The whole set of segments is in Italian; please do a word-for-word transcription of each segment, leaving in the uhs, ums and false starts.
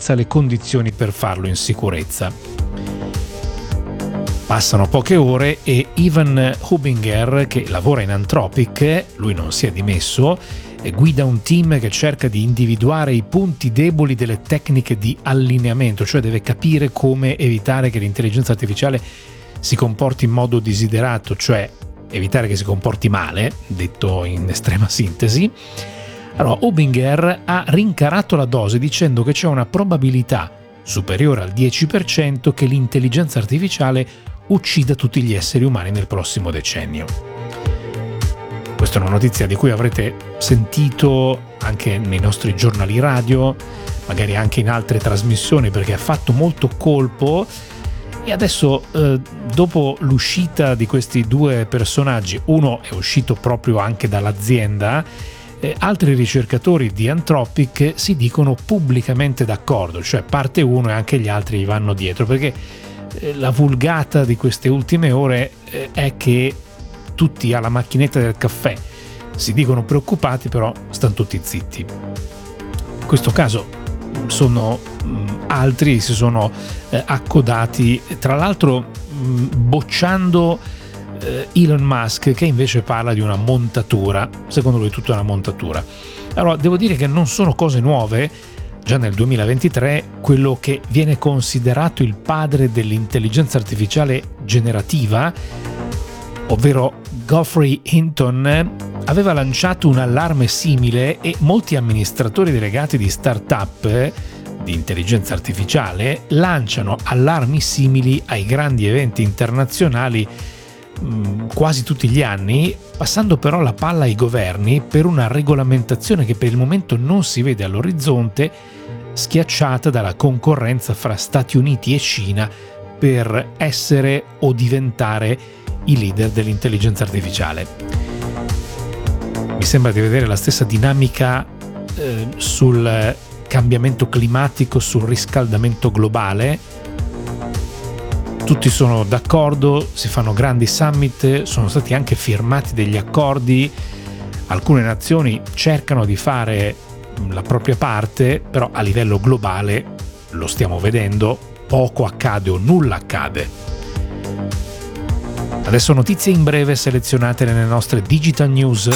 senza le condizioni per farlo in sicurezza. Passano poche ore e Ivan Hubinger, che lavora in Anthropic, lui non si è dimesso, guida un team che cerca di individuare i punti deboli delle tecniche di allineamento, cioè deve capire come evitare che l'intelligenza artificiale si comporti in modo desiderato, cioè evitare che si comporti male, detto in estrema sintesi. Allora, Hubinger ha rincarato la dose dicendo che c'è una probabilità superiore al dieci per cento che l'intelligenza artificiale uccida tutti gli esseri umani nel prossimo decennio. Questa è una notizia di cui avrete sentito anche nei nostri giornali radio, magari anche in altre trasmissioni, perché ha fatto molto colpo. E adesso, eh, dopo l'uscita di questi due personaggi, uno è uscito proprio anche dall'azienda, eh, altri ricercatori di Anthropic si dicono pubblicamente d'accordo, cioè parte uno e anche gli altri gli vanno dietro, perché eh, la vulgata di queste ultime ore eh, è che tutti alla macchinetta del caffè si dicono preoccupati, però stanno tutti zitti. In questo caso sono mh, altri si sono eh, accodati, tra l'altro mh, bocciando eh, Elon Musk, che invece parla di una montatura, secondo lui tutta una montatura. Allora, devo dire che non sono cose nuove. Già nel duemilaventitré quello che viene considerato il padre dell'intelligenza artificiale generativa, ovvero Geoffrey Hinton, aveva lanciato un allarme simile e molti amministratori delegati di start-up di intelligenza artificiale lanciano allarmi simili ai grandi eventi internazionali mh, quasi tutti gli anni, passando però la palla ai governi per una regolamentazione che per il momento non si vede all'orizzonte, schiacciata dalla concorrenza fra Stati Uniti e Cina per essere o diventare i leader dell'intelligenza artificiale. Mi sembra di vedere la stessa dinamica eh, sul cambiamento climatico, sul riscaldamento globale. Tutti sono d'accordo, si fanno grandi summit, sono stati anche firmati degli accordi, alcune nazioni cercano di fare la propria parte, però a livello globale, lo stiamo vedendo, poco accade o nulla accade. Adesso notizie in breve selezionate nelle nostre Digital News.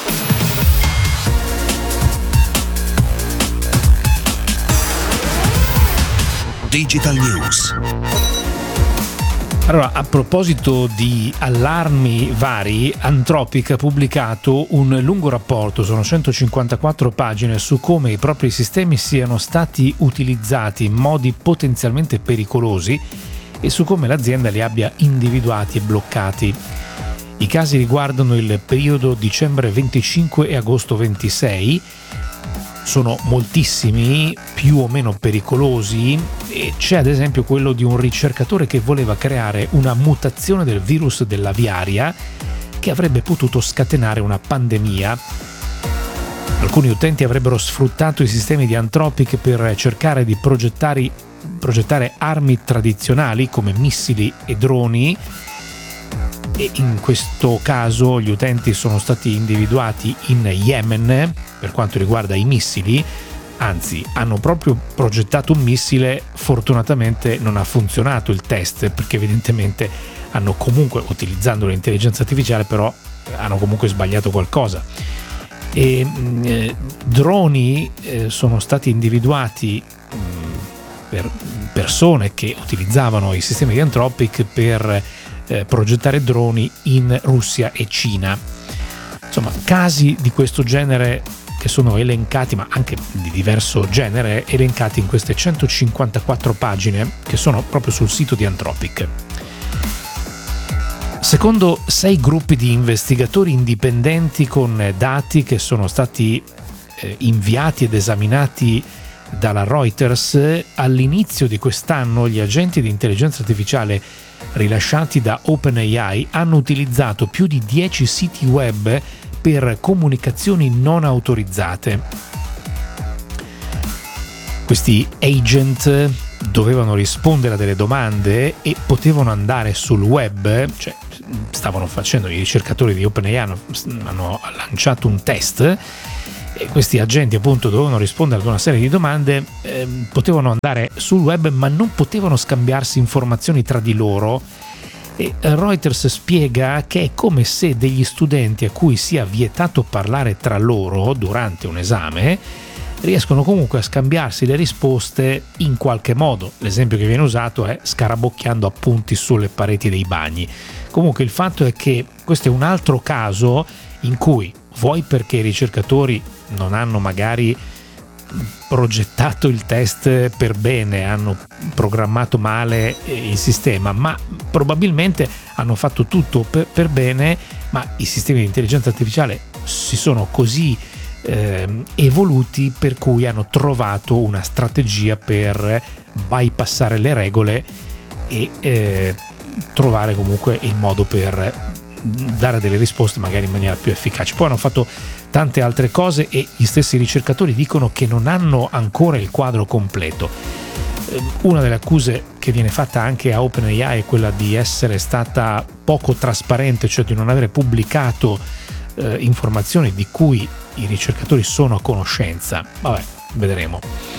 Digital News. Allora, a proposito di allarmi vari, Anthropic ha pubblicato un lungo rapporto, sono centocinquantaquattro pagine, su come i propri sistemi siano stati utilizzati in modi potenzialmente pericolosi e su come l'azienda li abbia individuati e bloccati. I casi riguardano il periodo dicembre venticinque e agosto ventisei, sono moltissimi, più o meno pericolosi, e c'è ad esempio quello di un ricercatore che voleva creare una mutazione del virus dell'aviaria che avrebbe potuto scatenare una pandemia. Alcuni utenti avrebbero sfruttato i sistemi di Anthropic per cercare di progettare, progettare armi tradizionali come missili e droni, e in questo caso gli utenti sono stati individuati in Yemen per quanto riguarda i missili, anzi hanno proprio progettato un missile, fortunatamente non ha funzionato il test perché evidentemente hanno comunque, utilizzando l'intelligenza artificiale, però hanno comunque sbagliato qualcosa. E eh, droni eh, sono stati individuati mh, per persone che utilizzavano i sistemi di Anthropic per eh, progettare droni in Russia e Cina. Insomma, casi di questo genere che sono elencati, ma anche di diverso genere, elencati in queste centocinquantaquattro pagine che sono proprio sul sito di Anthropic. Secondo sei gruppi di investigatori indipendenti con dati che sono stati eh, inviati ed esaminati dalla Reuters, all'inizio di quest'anno gli agenti di intelligenza artificiale rilasciati da OpenAI hanno utilizzato più di dieci siti web per comunicazioni non autorizzate. Questi agent dovevano rispondere a delle domande e potevano andare sul web, cioè stavano facendo, i ricercatori di OpenAI hanno, hanno lanciato un test E questi agenti appunto dovevano rispondere ad una serie di domande, eh, potevano andare sul web ma non potevano scambiarsi informazioni tra di loro, e Reuters spiega che è come se degli studenti a cui sia vietato parlare tra loro durante un esame riescono comunque a scambiarsi le risposte in qualche modo. L'esempio che viene usato è scarabocchiando appunti sulle pareti dei bagni. Comunque il fatto è che questo è un altro caso in cui, vuoi perché i ricercatori non hanno magari progettato il test per bene, hanno programmato male il sistema, ma probabilmente hanno fatto tutto per, per bene, ma i sistemi di intelligenza artificiale si sono così eh, evoluti per cui hanno trovato una strategia per bypassare le regole e eh, trovare comunque il modo per dare delle risposte magari in maniera più efficace. Poi hanno fatto tante altre cose e gli stessi ricercatori dicono che non hanno ancora il quadro completo. Una delle accuse che viene fatta anche a OpenAI è quella di essere stata poco trasparente, cioè di non avere pubblicato eh, informazioni di cui i ricercatori sono a conoscenza. Vabbè, vedremo.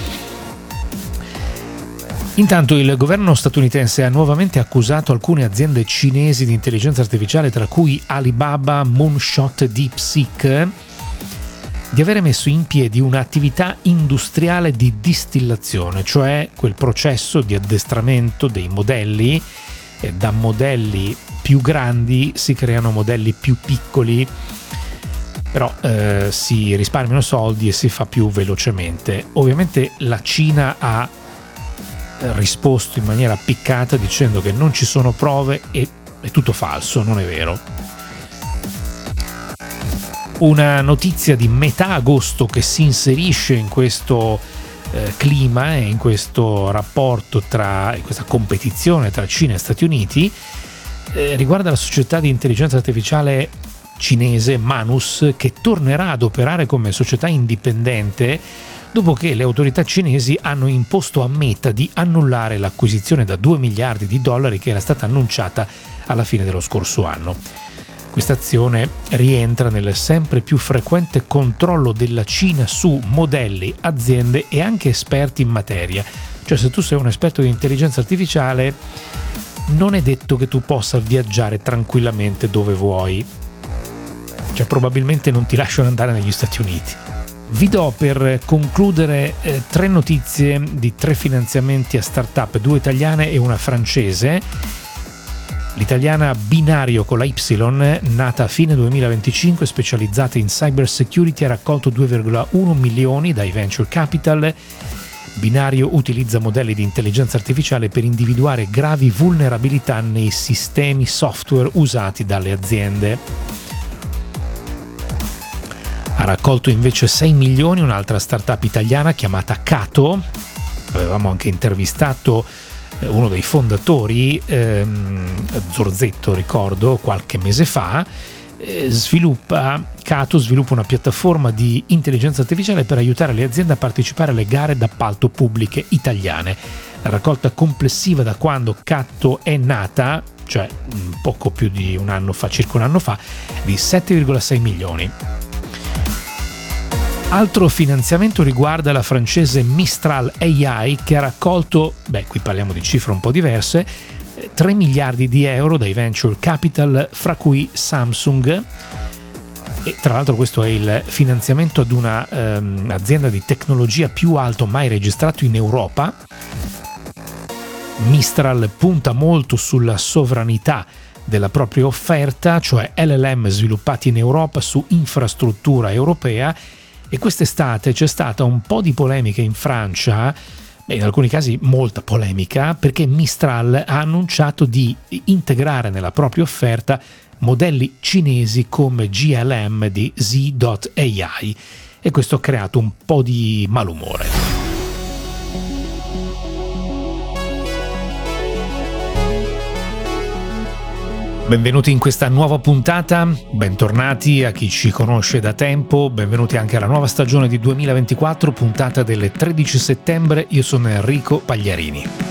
Intanto il governo statunitense ha nuovamente accusato alcune aziende cinesi di intelligenza artificiale, tra cui Alibaba, Moonshot, DeepSeek, di avere messo in piedi un'attività industriale di distillazione, cioè quel processo di addestramento dei modelli. E da modelli più grandi si creano modelli più piccoli, però eh, si risparmiano soldi e si fa più velocemente. Ovviamente la Cina ha risposto in maniera piccata dicendo che non ci sono prove e è tutto falso, non è vero. Una notizia di metà agosto che si inserisce in questo eh, clima e in questo rapporto tra, in questa competizione tra Cina e Stati Uniti eh, riguarda la società di intelligenza artificiale cinese Manus, che tornerà ad operare come società indipendente dopo che le autorità cinesi hanno imposto a Meta di annullare l'acquisizione da due miliardi di dollari che era stata annunciata alla fine dello scorso anno. Questa azione rientra nel sempre più frequente controllo della Cina su modelli, aziende e anche esperti in materia. Cioè, se tu sei un esperto di intelligenza artificiale, non è detto che tu possa viaggiare tranquillamente dove vuoi. Cioè, probabilmente non ti lasciano andare negli Stati Uniti. Vi do per concludere eh, tre notizie di tre finanziamenti a startup, due italiane e una francese. L'italiana Binario con la Y, nata a fine duemilaventicinque, specializzata in cyber security, ha raccolto due virgola uno milioni dai venture capital. Binario utilizza modelli di intelligenza artificiale per individuare gravi vulnerabilità nei sistemi software usati dalle aziende. Ha raccolto invece sei milioni un'altra startup italiana chiamata Cato. Avevamo anche intervistato uno dei fondatori, ehm, Zorzetto ricordo, qualche mese fa. Eh, sviluppa, Cato sviluppa una piattaforma di intelligenza artificiale per aiutare le aziende a partecipare alle gare d'appalto pubbliche italiane. La raccolta complessiva da quando Cato è nata, cioè poco più di un anno fa, circa un anno fa, di sette virgola sei milioni. Altro finanziamento riguarda la francese Mistral A I, che ha raccolto, beh, qui parliamo di cifre un po' diverse, tre miliardi di euro dai venture capital, fra cui Samsung. E tra l'altro questo è il finanziamento ad una ehm, azienda di tecnologia più alto mai registrato in Europa. Mistral punta molto sulla sovranità della propria offerta, cioè L L M sviluppati in Europa su infrastruttura europea. E quest'estate c'è stata un po' di polemica in Francia, e in alcuni casi molta polemica, perché Mistral ha annunciato di integrare nella propria offerta modelli cinesi come G L M di Z A I, e questo ha creato un po' di malumore. Benvenuti in questa nuova puntata, bentornati a chi ci conosce da tempo, benvenuti anche alla nuova stagione di duemilaventiquattro, puntata del tredici settembre. Io sono Enrico Pagliarini.